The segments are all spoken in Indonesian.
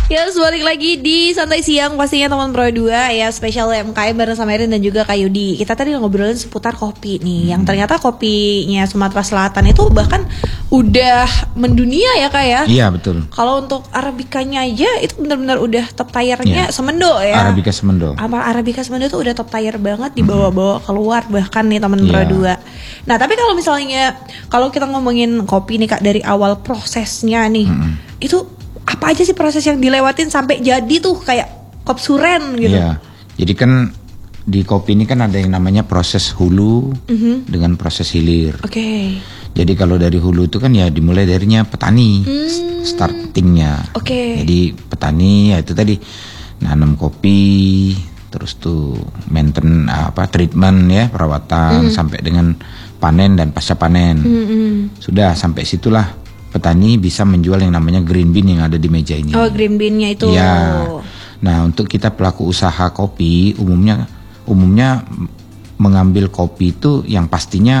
Ya, balik lagi di Santai Siang pastinya teman Pro 2 ya, spesial UMKM bareng sama Erin dan juga Kak Yudi. Kita tadi ngobrolin seputar kopi nih, yang ternyata kopinya Sumatera Selatan itu bahkan udah mendunia ya Kak ya. Iya betul. Kalau untuk Arabikanya aja itu benar-benar udah top tier-nya Semendo ya. Arabica Semendo. Arabica Semendo itu udah top tier banget, dibawa-bawa keluar bahkan nih teman Pro 2. Nah, tapi kalau misalnya kalau kita ngomongin kopi nih Kak, dari awal prosesnya nih, itu apa aja sih proses yang dilewatin sampai jadi tuh kayak kop suren gitu? Iya, jadi kan di kopi ini kan ada yang namanya proses hulu dengan proses hilir. Oke. Jadi kalau dari hulu itu kan ya dimulai darinya petani, startingnya. Jadi petani ya itu tadi nanam kopi, terus tuh treatment ya, perawatan sampai dengan panen dan pasca panen. Sudah sampai situlah petani bisa menjual yang namanya green bean yang ada di meja ini. Oh, green bean-nya itu. Ya. Nah, untuk kita pelaku usaha kopi umumnya mengambil kopi itu yang pastinya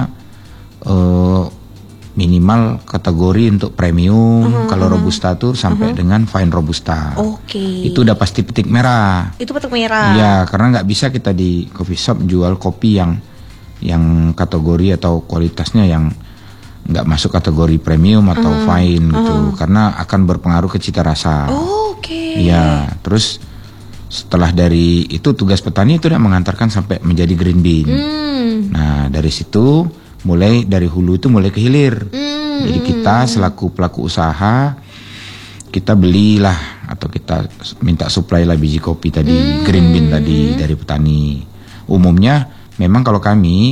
minimal kategori untuk premium. Kalau robusta tuh sampai dengan fine robusta. Itu udah pasti petik merah. Itu petik merah. Iya, karena nggak bisa kita di coffee shop jual kopi yang kategori atau kualitasnya yang nggak masuk kategori premium atau fine gitu, karena akan berpengaruh ke cita rasa. Iya, terus setelah dari itu tugas petani itu udah mengantarkan sampai menjadi green bean. Nah, dari situ mulai dari hulu itu mulai ke hilir. Jadi kita selaku pelaku usaha, kita belilah atau kita minta supply lah biji kopi tadi, green bean tadi dari petani. Umumnya memang kalau kami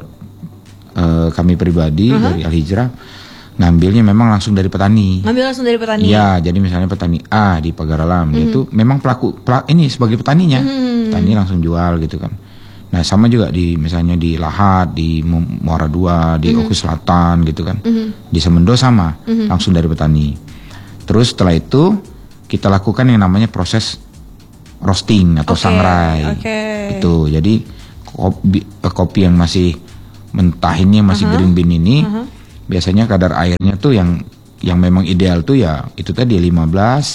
pribadi dari Al Hijrah ngambilnya memang langsung dari petani. Ngambil langsung dari petani. Iya, jadi misalnya petani A di Pagar Alam, dia itu memang pelaku ini sebagai petaninya. Petani langsung jual gitu kan. Nah, sama juga misalnya di Lahat, di Muara II, di Oku Selatan gitu kan. Di Semendo sama, langsung dari petani. Terus setelah itu kita lakukan yang namanya proses roasting atau sangrai. Itu. Jadi kopi yang masih mentah ini masih green bean ini biasanya kadar airnya tuh yang memang ideal tuh ya itu tadi 10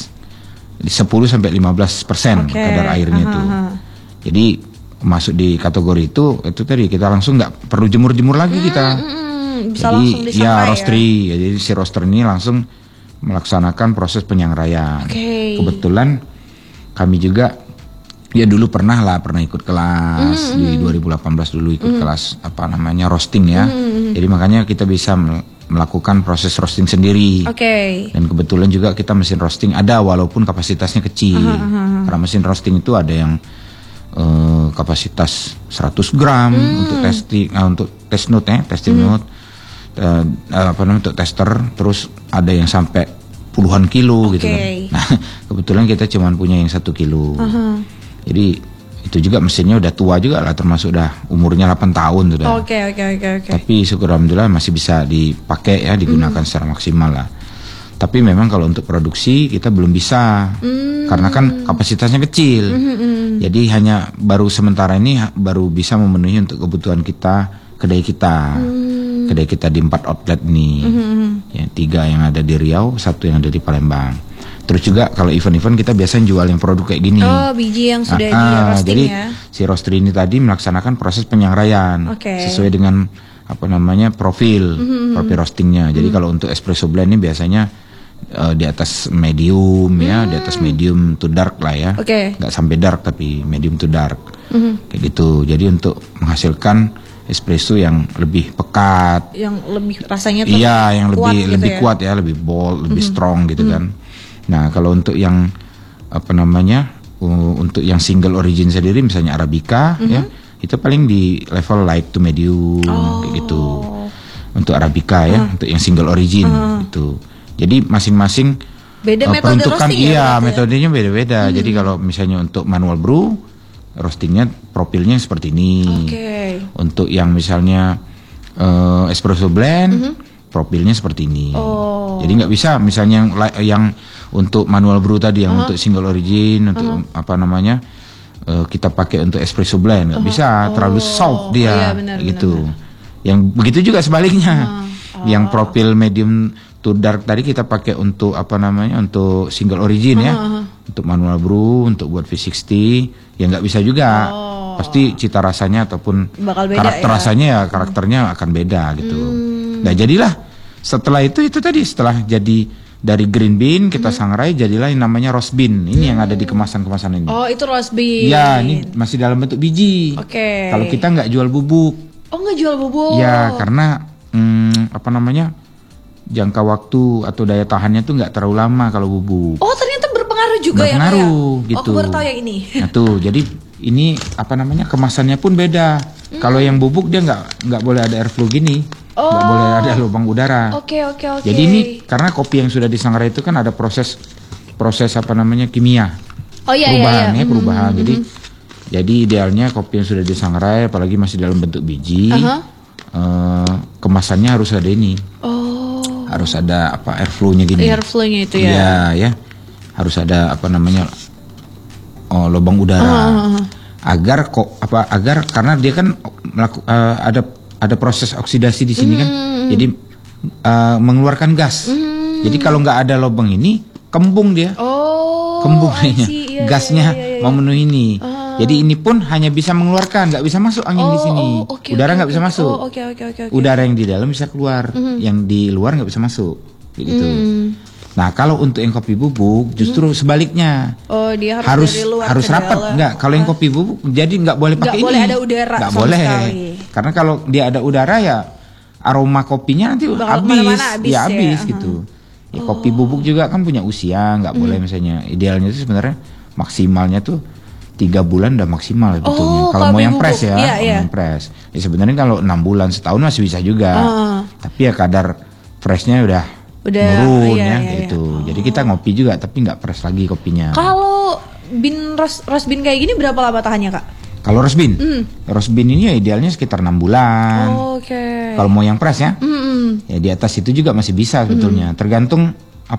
sampai 15% kadar airnya tuh. Jadi masuk di kategori itu tadi kita langsung nggak perlu jemur lagi kita. Bisa Jadi ya roastery. Jadi si roaster ini langsung melaksanakan proses penyangraian. Kebetulan kami juga dulu pernah ikut kelas di 2018 dulu ikut kelas roasting ya. Jadi makanya kita bisa melakukan proses roasting sendiri. Dan kebetulan juga kita mesin roasting ada walaupun kapasitasnya kecil. Karena mesin roasting itu ada yang kapasitas 100 gram untuk testing untuk test note ya, testing note. Untuk tester, terus ada yang sampai puluhan kilo gitu kan. Nah, kebetulan kita cuma punya yang 1 kilo. Jadi itu juga mesinnya udah tua juga lah, termasuk udah umurnya 8 tahun sudah. Tapi syukur alhamdulillah masih bisa dipakai ya, digunakan secara maksimal lah. Tapi memang kalau untuk produksi kita belum bisa, karena kan kapasitasnya kecil. Jadi hanya baru sementara ini baru bisa memenuhi untuk kebutuhan kita, kedai kita. Kedai kita di 4 outlet nih. Ya, 3 yang ada di Riau, 1 yang ada di Palembang. Terus juga kalau event-event kita biasanya jual yang produk kayak gini. Biji yang sudah di roasting jadi, ya. Si roaster ini tadi melaksanakan proses penyangraian sesuai dengan profil roastingnya. Jadi kalau untuk espresso blend ini biasanya di atas medium ya, di atas medium to dark lah ya. Nggak sampai dark tapi medium to dark. Kayak gitu. Jadi untuk menghasilkan espresso yang lebih pekat, yang lebih rasanya tuh yang lebih gitu ya? Kuat ya, lebih bold, lebih strong gitu kan. Nah, kalau untuk yang untuk yang single origin sendiri misalnya Arabica ya, itu paling di level light to medium kayak gitu. Untuk Arabica ya, untuk yang single origin gitu. Jadi masing-masing beda metode roasting metodenya beda-beda. Jadi kalau misalnya untuk manual brew roastingnya profilnya seperti ini. Untuk yang misalnya espresso blend profilnya seperti ini. Jadi nggak bisa misalnya yang untuk manual brew tadi yang untuk single origin untuk kita pakai untuk espresso blend nggak bisa, terlalu soft dia gitu. Yang begitu juga sebaliknya. Yang profil medium to dark tadi kita pakai untuk untuk single origin ya. untuk manual brew, untuk buat V60 ya nggak bisa juga. Pasti cita rasanya ataupun bakal beda, karakter rasanya ya karakternya akan beda gitu. Nah jadilah setelah itu tadi setelah jadi dari green bean kita sangrai jadilah yang namanya roast bean. Ini yang ada di kemasan-kemasan ini. Oh itu roast bean. Ya ini masih dalam bentuk biji. Oke. Kalau kita nggak jual bubuk. Oh nggak jual bubuk. Ya karena jangka waktu atau daya tahannya tuh nggak terlalu lama kalau bubuk. Oh ternyata berpengaruh juga berpengaruh, ya. Gitu. Oh aku baru tahu yang ini. Nah tuh jadi ini kemasannya pun beda. Kalau yang bubuk dia nggak boleh ada airflow gini, nggak boleh ada lubang udara. Oke. Jadi ini karena kopi yang sudah disangrai itu kan ada proses kimia. Oh iya perubahan. Perubahan. Jadi idealnya kopi yang sudah disangrai, apalagi masih dalam bentuk biji, kemasannya harus ada ini. Harus ada airflow-nya gini. Airflow-nya itu ya. Iya. Harus ada lubang udara. Agar karena dia kan ada proses oksidasi di sini kan. Jadi mengeluarkan gas. Jadi kalau nggak ada lubang ini kembung dia. Kembung gasnya memenuhi ini. Jadi ini pun hanya bisa mengeluarkan, nggak bisa masuk angin di sini. Udara nggak bisa masuk. Udara yang di dalam bisa keluar, yang di luar nggak bisa masuk. Gitu. Nah kalau untuk yang kopi bubuk justru sebaliknya. Oh dia harus rapat. Enggak, kalau yang kopi bubuk jadi nggak boleh pakai ini. Nggak boleh ada udara. Nggak boleh. Sekali. Karena kalau dia ada udara ya aroma kopinya nanti habis gitu. Ya, kopi bubuk juga kan punya usia, nggak boleh misalnya. Idealnya itu sebenarnya maksimalnya tuh 3 bulan udah maksimal betulnya. Kalau mau yang press ya, yang press. Ya sebenarnya kalau 6 bulan setahun masih bisa juga. Tapi ya kadar freshnya udah turun gitu. Jadi kita ngopi juga tapi nggak press lagi kopinya. Kalau roast bean kayak gini berapa lama tahannya kak? Kalau roast bean, roast bean ini ya idealnya sekitar 6 bulan. Kalau mau yang press ya, ya di atas itu juga masih bisa sebetulnya. Tergantung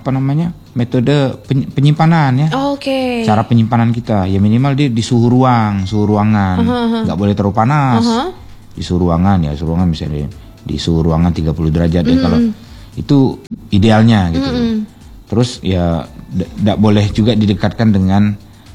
metode penyimpanan ya. Cara penyimpanan kita ya minimal dia di suhu ruangan, nggak boleh terlalu panas. Di suhu ruangan misalnya di suhu ruangan 30 derajat ya kalau itu idealnya gitu. Terus ya tidak boleh juga didekatkan dengan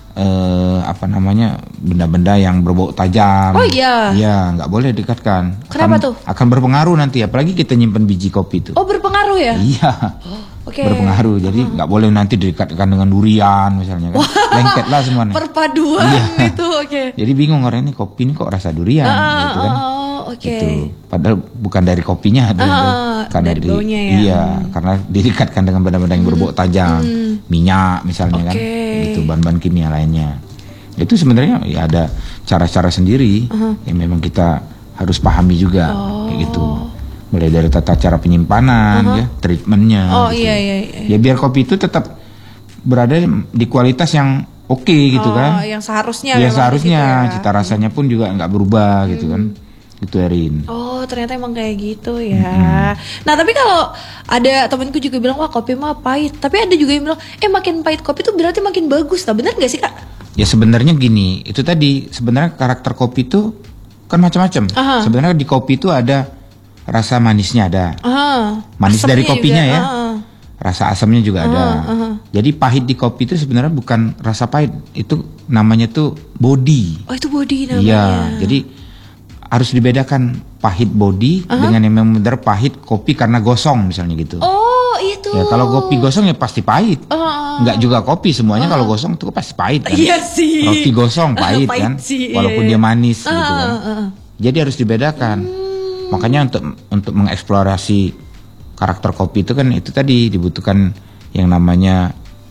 benda-benda yang berbau tajam. Oh iya. Ya nggak boleh dekatkan. Kenapa tuh? Akan berpengaruh nanti, apalagi kita nyimpen biji kopi itu. Oh berpengaruh ya? Iya. Berpengaruh. Jadi nggak boleh nanti didekatkan dengan durian misalnya kan. Lengket lah semuanya. Perpaduan itu. Jadi bingung orang ini kopi ini kok rasa durian gitu kan. Gitu. Padahal bukan dari kopinya, karena dari baunya ya. Iya, karena didekatkan dengan benda-benda yang berbau tajam, minyak misalnya kan, itu bahan-bahan kimia lainnya. Itu sebenarnya ya ada cara-cara sendiri yang memang kita harus pahami juga, kayak gitu. Mulai dari tata cara penyimpanan, ya, treatmentnya. Gitu. Ya biar kopi itu tetap berada di kualitas yang oke gitu kan. Yang seharusnya. Ya seharusnya, cita rasanya pun juga nggak berubah gitu kan. Itu Erin. Oh ternyata emang kayak gitu ya. Nah tapi kalau ada temanku juga bilang wah kopi mah pahit. Tapi ada juga yang bilang makin pahit kopi tuh berarti makin bagus. Nah benar nggak sih kak? Ya sebenarnya gini, itu tadi sebenarnya karakter kopi itu kan macam-macam. Sebenarnya di kopi itu ada rasa manisnya ada. Manis dari kopinya juga, ya. Rasa asamnya juga ada. Jadi pahit di kopi itu sebenarnya bukan rasa pahit, itu namanya tuh body. Oh itu body namanya. Iya, jadi harus dibedakan pahit body dengan yang memang benar pahit kopi karena gosong misalnya gitu. Oh itu. Ya kalau kopi gosong ya pasti pahit. Enggak juga kopi semuanya kalau gosong itu pasti pahit kan. Iya sih. Roti gosong pahit kan, walaupun dia manis gitu kan. Jadi harus dibedakan. Makanya untuk mengeksplorasi karakter kopi itu kan itu tadi dibutuhkan yang namanya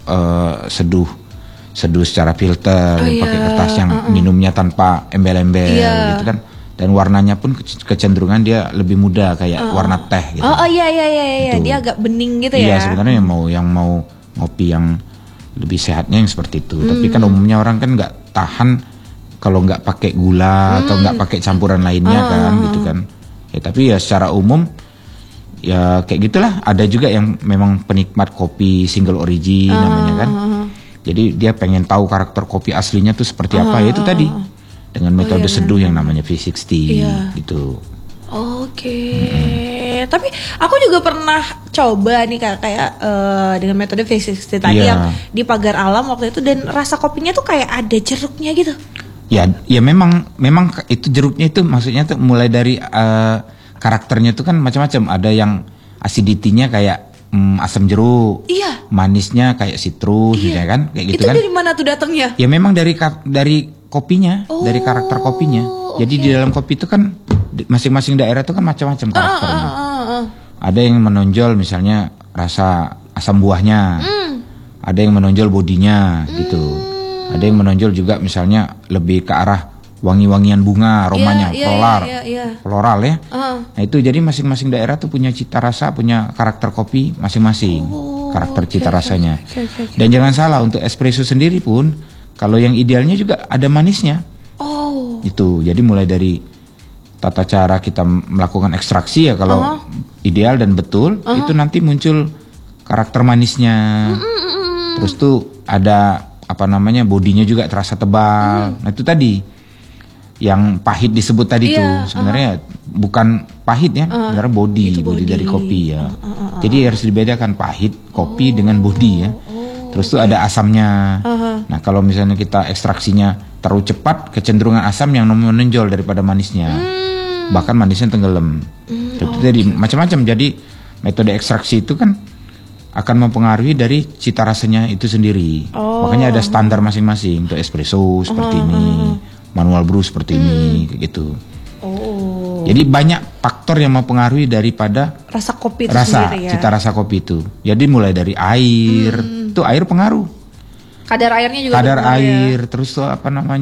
seduh secara filter, pakai kertas yang minumnya tanpa embel-embel gitu kan. Dan warnanya pun kecenderungan dia lebih muda kayak warna teh gitu. Iya. Gitu. Dia agak bening gitu ya. Iya, sebenarnya yang mau ngopi yang lebih sehatnya yang seperti itu. Tapi kan umumnya orang kan nggak tahan kalau nggak pakai gula atau nggak pakai campuran lainnya kan gitu kan. Ya tapi ya secara umum ya kayak gitulah. Ada juga yang memang penikmat kopi single origin namanya kan. Jadi dia pengen tahu karakter kopi aslinya tuh seperti apa ya itu tadi. Dengan metode seduh yang namanya V60 gitu. Oke. Tapi aku juga pernah coba nih kayak dengan metode V60 tadi yang di pagar alam waktu itu, dan rasa kopinya tuh kayak ada jeruknya gitu. Ya memang itu jeruknya itu maksudnya tuh mulai dari karakternya tuh kan macam-macam. Ada yang acidity-nya kayak asam jeruk, manisnya kayak citrus, ya kan, kayak gitu itu kan. Itu dari mana tuh datangnya? Ya memang dari kopinya, dari karakter kopinya. Jadi di dalam kopi itu kan masing-masing daerah itu kan macam-macam karakternya. Ada yang menonjol misalnya rasa asam buahnya, ada yang menonjol bodinya, gitu. Ada yang menonjol juga misalnya lebih ke arah wangi-wangian bunga, aromanya, floral ya. Nah itu jadi masing-masing daerah tuh punya cita rasa, punya karakter kopi masing-masing, karakter cita rasanya. Dan jangan salah, untuk espresso sendiri pun, kalau yang idealnya juga ada manisnya. Itu, jadi mulai dari tata cara kita melakukan ekstraksi ya, kalau ideal dan betul, itu nanti muncul karakter manisnya. Terus tuh ada bodinya juga terasa tebal. Nah itu tadi yang pahit disebut tadi tuh sebenarnya bukan pahit ya, sebenarnya body dari kopi ya. Jadi harus dibedakan pahit kopi dengan body ya. Terus tuh ada asamnya. Nah kalau misalnya kita ekstraksinya terlalu cepat, kecenderungan asam yang menonjol daripada manisnya. Bahkan manisnya tenggelam. Jadi macam-macam. Jadi metode ekstraksi itu kan akan mempengaruhi dari cita rasanya itu sendiri. Makanya ada standar masing-masing. Untuk espresso seperti ini, manual brew seperti ini, kayak gitu. Jadi banyak faktor yang mempengaruhi daripada rasa kopi itu sendiri ya. Cita rasa kopi itu. Jadi mulai dari air, itu air pengaruh. Kadar airnya juga. Kadar air, terus tuh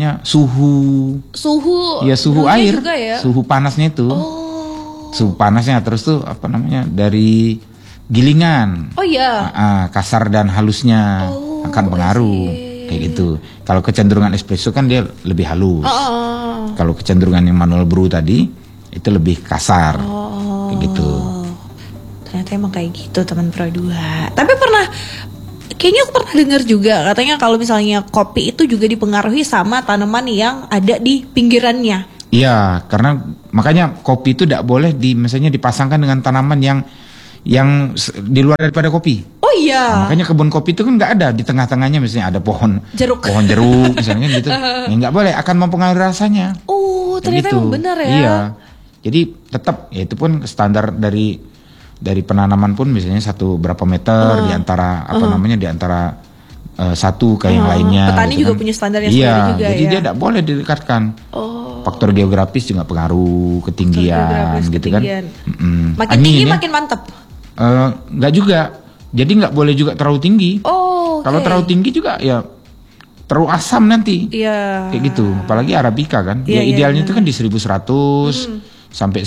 suhu. Ya suhu air, juga ya? Suhu panasnya itu. Suhu panasnya, terus tuh dari gilingan. Kasar dan halusnya akan pengaruh. Kayak gitu. Kalau kecenderungan espresso kan dia lebih halus. Kalau kecenderungan yang manual brew tadi itu lebih kasar. Kayak gitu. Ternyata emang kayak gitu teman Pro 2. Tapi kayaknya aku pernah dengar juga katanya kalau misalnya kopi itu juga dipengaruhi sama tanaman yang ada di pinggirannya. Iya, karena makanya kopi itu tidak boleh misalnya dipasangkan dengan tanaman yang di luar daripada kopi. Nah, makanya kebun kopi itu kan nggak ada di tengah-tengahnya, misalnya ada pohon jeruk misalnya gitu. Ya, nggak boleh, akan mempengaruhi rasanya. Ternyata emang benar ya. Iya. Jadi tetap ya itu pun standar dari penanaman pun misalnya berapa meter di antara di antara satu ke yang lainnya. Petani gitu juga kan. punya standarnya sendiri juga jadi ya. dia tidak boleh didekatkan. Faktor geografis juga pengaruh, ketinggian gitu kan. Makin tinggi makin mantap. Nggak juga. Jadi nggak boleh juga terlalu tinggi. Kalau terlalu tinggi juga ya terlalu asam nanti. Kayak gitu. Apalagi Arabica kan. Idealnya itu kan di 1100 sampai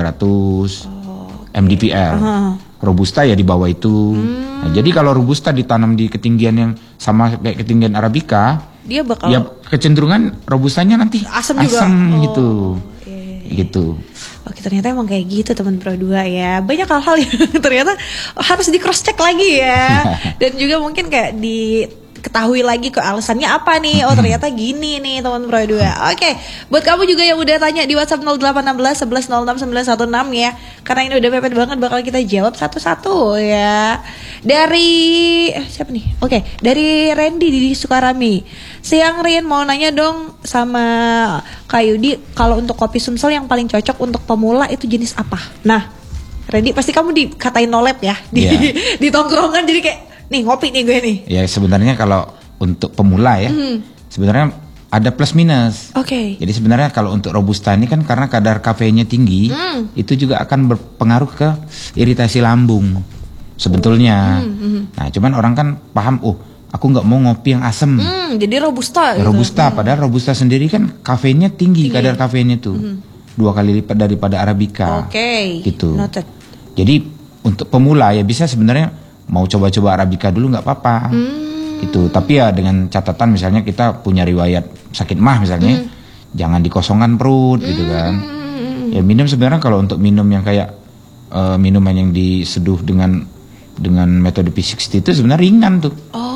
1300 mdpl. Robusta ya di bawah itu. Nah, jadi kalau Robusta ditanam di ketinggian yang sama kayak ketinggian Arabica, dia bakal kecenderungan Robustanya nanti asam gitu. Gitu. Oke, ternyata emang kayak gitu teman Pro 2 ya. Banyak hal-hal yang ternyata harus di cross check lagi ya. Dan juga mungkin kayak diketahui lagi kok alasannya apa nih. Ternyata gini nih teman Pro 2. Oke, buat kamu juga yang udah tanya di WhatsApp 0816 11 06 916 ya. Karena ini udah mepet banget, bakal kita jawab satu-satu ya. Dari siapa nih? Oke, dari Randy di Sukarami. Siang Rin, mau nanya dong sama Kak Yudi, kalau untuk kopi Sumsel yang paling cocok untuk pemula itu jenis apa? Nah, Randy pasti kamu dikatain nolep ya di tongkrongan, jadi kayak nih ngopi nih gue nih. Ya sebenarnya kalau untuk pemula ya, sebenarnya ada plus minus. Jadi sebenarnya kalau untuk Robusta ini kan karena kadar kafeinnya tinggi, itu juga akan berpengaruh ke iritasi lambung sebetulnya. Nah, cuman orang kan paham, aku nggak mau ngopi yang asem. Jadi Robusta. Robusta, padahal Robusta sendiri kan kafeinnya tinggi. Kadar kafeinnya tuh 2 kali lipat daripada Arabica. Gitu. Noted. Jadi untuk pemula ya bisa sebenarnya mau coba-coba Arabica dulu nggak apa-apa. Gitu. Tapi ya dengan catatan misalnya kita punya riwayat sakit mah misalnya, jangan dikosongkan perut gitu kan. Ya minum sebenarnya kalau untuk minum yang kayak minuman yang diseduh dengan metode P60 itu sebenarnya ringan tuh.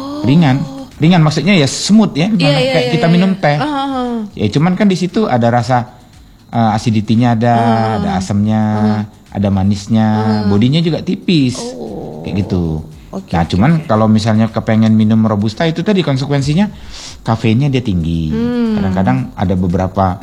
Ringan maksudnya ya smooth ya, kayak kita minum teh. Ya cuman kan di situ ada acidity-nya ada asamnya, ada manisnya, bodinya juga tipis, kayak gitu. Nah, cuman kalau misalnya kepengen minum robusta itu tadi konsekuensinya kafeinnya dia tinggi. Kadang-kadang ada beberapa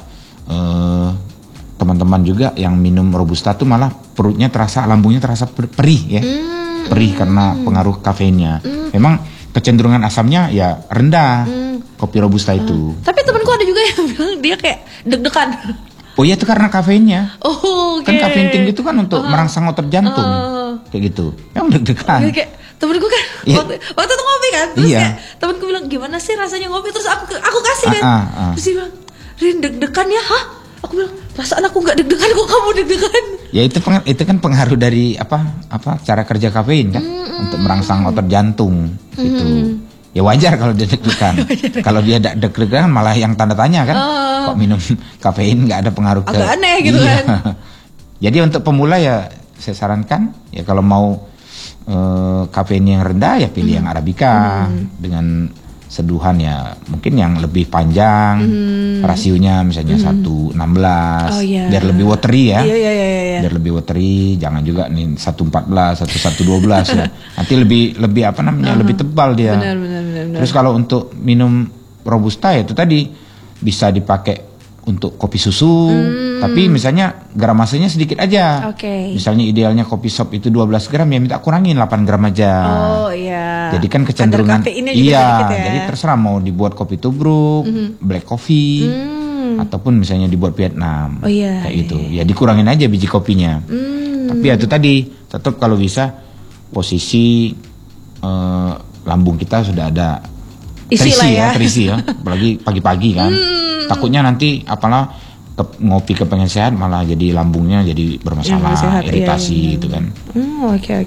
teman-teman juga yang minum robusta tuh malah perutnya terasa, lambungnya terasa perih ya, perih karena pengaruh kafeinnya. Memang kecenderungan asamnya ya rendah kopi robusta itu. Tapi temanku ada juga yang bilang dia kayak deg-degan. Oh iya, itu karena kafeinnya. Okay. Kan kafein tinggi itu kan untuk merangsang otot jantung. Kayak gitu. Yang deg-degan. Kayak temenku kan waktu itu ngopi kan, terus kayak temenku bilang gimana sih rasanya ngopi, terus aku kasih kan. Terus dia bilang, "Rin, deg-degan ya?" Hah? Aku bilang, "Perasaan aku nggak deg-degan, kok kamu deg-degan?" Ya itu kan pengaruh dari apa cara kerja kafein kan untuk merangsang otot jantung gitu. Ya wajar kalau dia deg-degan. Kalau dia deg-degan malah yang tanda tanya kan. Kok minum kafein nggak ada pengaruh ke. Agak aneh gitu kan. Jadi untuk pemula ya saya sarankan ya kalau mau kafein yang rendah ya pilih yang Arabica dengan seduhan ya mungkin yang lebih panjang, rasionya misalnya 1:16 biar lebih watery ya. Biar lebih watery, jangan juga nih 1:14, 1:12 ya. Nanti lebih apa namanya lebih tebal dia. Benar. Terus kalau untuk minum robusta ya itu tadi bisa dipakai untuk kopi susu, tapi misalnya gramasannya sedikit aja. Misalnya idealnya kopi shop itu 12 gram ya minta kurangin 8 gram aja. Oh iya. Jadi kan kecenderungan ya. Jadi terserah mau dibuat kopi tubruk, black coffee, ataupun misalnya dibuat Vietnam. Kayak gitu. Ya dikurangin aja biji kopinya. Tapi ya itu tadi tetap kalau bisa posisi lambung kita sudah ada terisi ya, apalagi pagi-pagi kan. Takutnya nanti apalah ngopi kepengen sehat malah jadi lambungnya jadi bermasalah, iritasi gitu kan. Oke.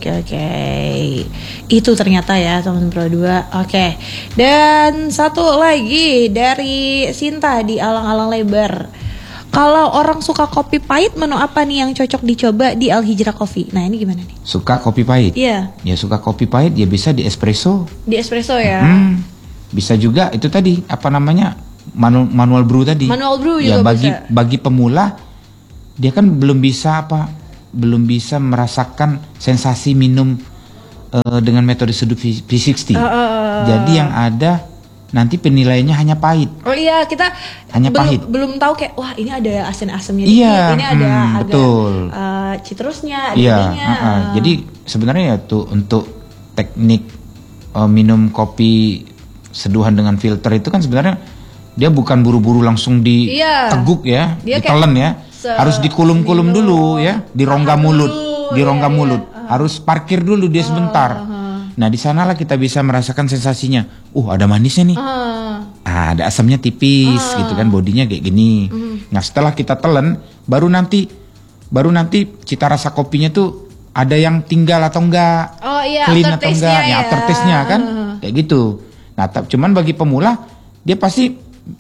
Itu ternyata ya teman Pro 2. Oke. Dan satu lagi dari Sinta di Alang-Alang Lebar. Kalau orang suka kopi pahit, menu apa nih yang cocok dicoba di Al Hijrah Coffee? Nah ini gimana nih? Suka kopi pahit? Iya. Ya suka kopi pahit ya bisa di espresso. Di espresso ya. Bisa juga itu tadi apa namanya? Manual brew tadi. Manual brew ya, juga bagi pemula dia kan belum bisa merasakan sensasi minum dengan metode seduh V60. Jadi yang ada nanti penilaiannya hanya pahit. Oh iya, kita hanya pahit. Belum tahu kayak wah ini ada asin-asamnya iya, ini ada betul. Citrusnya, iya, jadi sebenarnya ya tuh untuk teknik minum kopi seduhan dengan filter itu kan sebenarnya dia bukan buru-buru langsung diteguk ya, ditelen ya. Harus dikulum-kulum dulu ya, di rongga mulut, Harus parkir dulu dia sebentar. Nah, di sanalah kita bisa merasakan sensasinya. Ada manisnya nih. Ada asamnya tipis gitu kan, bodinya kayak gini. Nah, setelah kita telan, baru nanti cita rasa kopinya tuh ada yang tinggal atau enggak. Clean atau enggak, ya aftertaste-nya kan. Kayak gitu. Nah, cuman bagi pemula dia pasti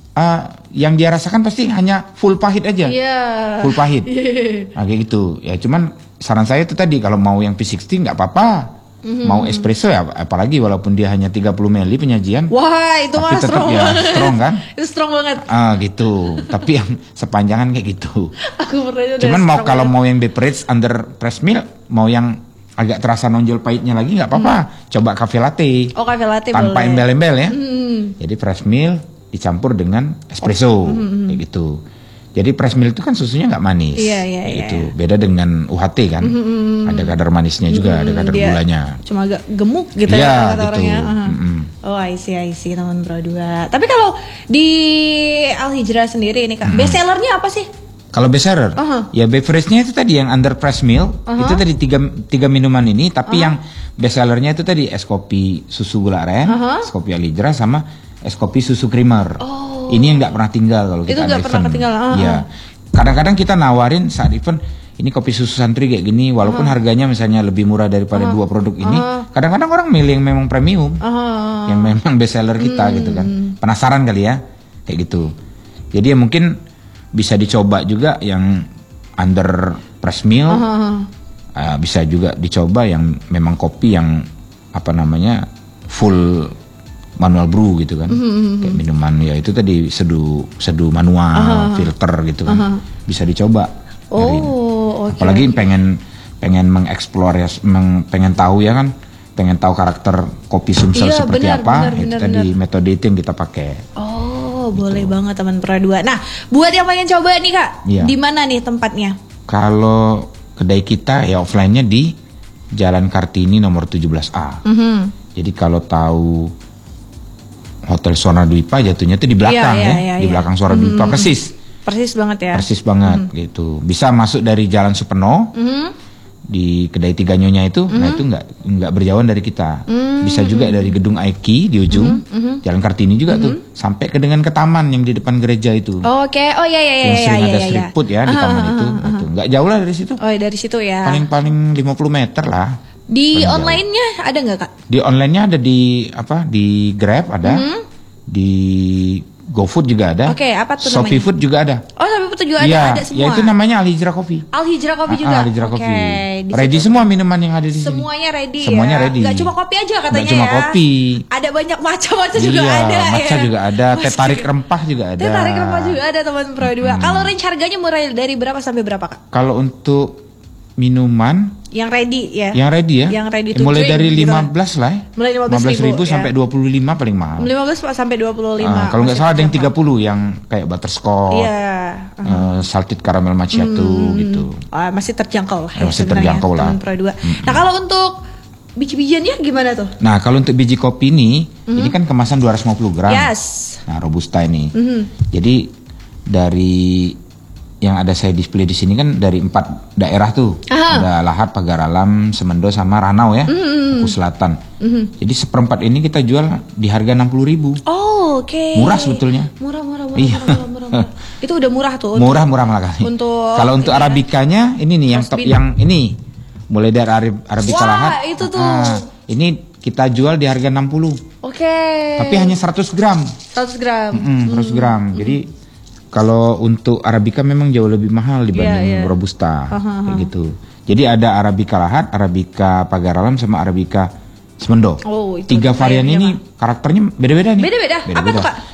yang dia rasakan pasti hanya full pahit aja, full pahit. Nah, kayak gitu. Ya cuman saran saya itu tadi kalau mau yang P60 nggak apa-apa, mau espresso ya apalagi walaupun dia hanya 30 ml penyajian. Wah itu mah tetap ya strong kan? Itu strong banget. Gitu. Tapi yang sepanjangan kayak gitu. Aku pernah. Cuman kalau mau yang beverage under press milk, mau yang agak terasa nonjol pahitnya lagi nggak apa-apa. Coba cafe latte. Cafe latte tanpa boleh. embel-embel ya. Jadi press milk dicampur dengan espresso kayak gitu. Jadi press milk itu kan susunya nggak manis, gitu. Beda dengan UHT kan, ada kadar manisnya juga, ada kadar gulanya. Cuma agak gemuk gitu ya kata orangnya. Oh I see teman Pro 2. Tapi kalau di Al Hijrah sendiri ini Kak, best sellernya apa sih? Kalau best seller, ya beverage-nya itu tadi yang under press milk, itu tadi tiga minuman ini, tapi yang best sellernya itu tadi es kopi susu gula aren, es kopi Al Hijrah sama es kopi susu creamer. Ini yang nggak pernah tinggal kalau kita itu ada event. Pernah ketinggalan. Iya. Kadang-kadang kita nawarin saat event ini kopi susu santri kayak gini, walaupun harganya misalnya lebih murah daripada dua produk ini. Kadang-kadang orang milih yang memang premium, yang memang best seller kita gitu kan. Penasaran kali ya, kayak gitu. Jadi ya mungkin bisa dicoba juga yang under press milk. Bisa juga dicoba yang memang kopi yang apa namanya full manual brew gitu kan, kayak minuman ya itu tadi seduh manual filter gitu kan. bisa dicoba. Oh, oke. Apalagi pengen mengeksplor ya, pengen tahu ya kan, pengen tahu karakter kopi Sumsel seperti apa. Itu tadi metode itu yang kita pakai. Oh, gitu. Boleh banget teman Pro 2. Nah, buat yang pengen coba nih Kak, di mana nih tempatnya? Kalau kedai kita ya offline-nya di Jalan Kartini nomor 17A. Jadi kalau tahu Hotel Suara Dwipa jatuhnya tuh di belakang di belakang Suara Dwipa Persis banget ya. Persis banget gitu. Bisa masuk dari Jalan Supeno di kedai Tiga Nyonya itu, nah itu nggak berjauhan dari kita. Bisa juga dari gedung Aiki di ujung Jalan Kartini juga tuh sampai ke taman yang di depan gereja itu. Oke. Oh iya. Yang sering ada street food ya di taman itu. Itu nggak jauh lah dari situ. Oh dari situ ya. Paling 50 meter lah. Di online-nya ada nggak Kak? Di online-nya ada di Grab ada, di GoFood juga ada. Oke, apa tuh namanya? Shopee Food juga ada. Oh, Shopee Food juga ada semua. Ya itu namanya Al Hijrah Coffee. Al Hijrah Coffee juga. Al Hijrah Coffee. Ready semua minuman yang ada di sini. Semuanya ready. Semuanya ready. Gak cuma kopi aja katanya. Gak cuma kopi. Ada banyak macam-macam juga ada. Matcha juga ada. Teh tarik rempah juga ada. Teh tarik rempah juga ada teman Pro 2. Kalau range harganya mulai dari berapa sampai berapa Kak? Kalau untuk minuman yang ready ya. Yang ready ya. Yang ready to mulai drink, dari 15 gitu lah ya. Mulai 15.000 sampai 25 paling mahal. 15 sampai 25. Kalau nggak salah ada yang 30 yang kayak butterscotch. Salted caramel macchiato gitu. Masih terjangkau lah. Masih terjangkau lah. Pro 2. Nah, kalau untuk biji-bijiannya gimana tuh? Nah, kalau untuk biji kopi ini kan kemasan 250 gram. Yes. Nah, Robusta ini. Jadi dari yang ada saya display di sini kan dari 4 daerah tuh. Ada Lahat, Pagar Alam, Semendo sama Ranau ya. Kupu Selatan. Jadi seperempat ini kita jual di harga 60.000. Oh, oke. Murah sebetulnya. Murah. Itu udah murah tuh. Murah malah kali. Kalau untuk arabikanya ini nih yang top yang ini. Mulai dari Arabica Lahat. Wah, itu tuh. Ini kita jual di harga 60. Oke. Tapi hanya 100 gram. 100 gram. 100 gram. Jadi kalau untuk Arabica memang jauh lebih mahal dibanding Robusta, kayak gitu. Jadi ada Arabica Lahat, Arabica Pagar Alam, sama Arabica Semendo. Oh, itu 3 varian ini karakternya beda-beda nih. Beda-beda. Apa tuh Kak?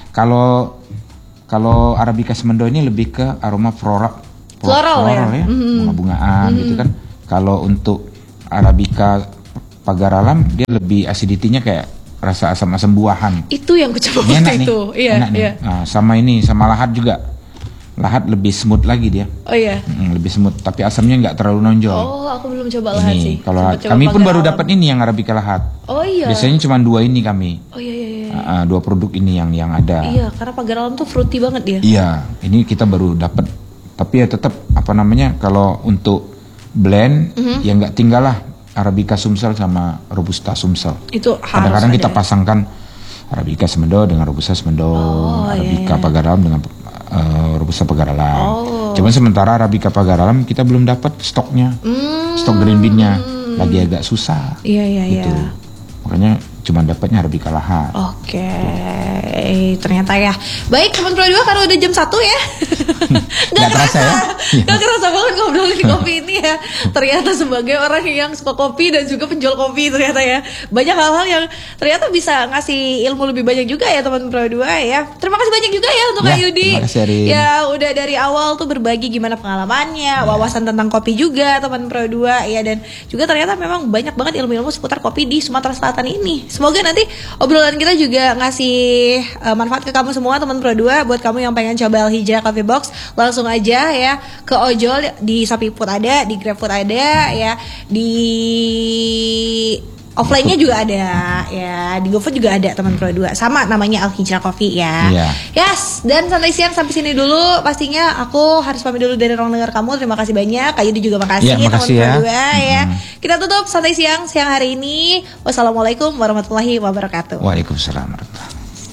Kalau Arabica Semendo ini lebih ke aroma floral ya, bunga-bungaan gitu kan. Kalau untuk Arabica Pagar Alam dia lebih acidity-nya kayak rasa asam-asam buahan. Itu yang aku coba waktu itu. Iya. Nah, sama Lahat juga. Lahat lebih smooth lagi dia. Oh iya. Lebih smooth, tapi asamnya nggak terlalu nonjol. Oh, aku belum coba Lahat sih. Kalau kami pun baru dapat ini yang Arabica Lahat. Oh iya. Biasanya cuma 2 ini kami. Oh iya. 2 produk ini yang ada. Iya, karena Pagar Alam tuh fruity banget dia. Iya, ini kita baru dapat. Tapi ya tetap kalau untuk blend ya nggak tinggal lah Arabica Sumsel sama Robusta Sumsel. Itu harus kadang-kadang kita pasangkan Arabica Semendo dengan Robusta Semendo, Arabica Pagar Alam dengan Robusta Pagar Alam. Cuman sementara Arabica Pagar Alam kita belum dapat stoknya, stok green bean-nya lagi agak susah. Iya. Makanya cuma dapatnya Arabica Lahat. Oke. Ternyata ya. Baik teman Pro 2 karena udah jam 1 ya. Gak kerasa ya? Gak kerasa banget ngobrolin kopi ini ya. Ternyata sebagai orang yang suka kopi dan juga penjual kopi ternyata ya. Banyak hal-hal yang ternyata bisa ngasih ilmu lebih banyak juga ya teman Pro 2 ya. Terima kasih banyak juga ya untuk Kak Yudi. Ya udah dari awal tuh berbagi gimana pengalamannya, wawasan tentang kopi juga teman Pro 2 ya. Dan juga ternyata memang banyak banget ilmu-ilmu seputar kopi di Sumatera Selatan ini. Semoga nanti obrolan kita juga ngasih manfaat ke kamu semua teman Pro 2. Buat kamu yang pengen coba Al Hijrah Coffee Box, langsung aja ya ke ojol, di Shopee Food ada, di Grab Food ada ya, di offline-nya juga ada ya, di GoFood juga ada teman Pro 2. Sama namanya Al Hijrah Coffee ya. Yes, dan santai siang sampai sini dulu. Pastinya aku harus pamit dulu dari ruang dengar kamu. Terima kasih banyak. Kak Yudi juga makasih teman Pro 2 ya. Kita tutup santai siang hari ini. Wassalamualaikum warahmatullahi wabarakatuh. Waalaikumsalam warahmatullahi wabarakatuh.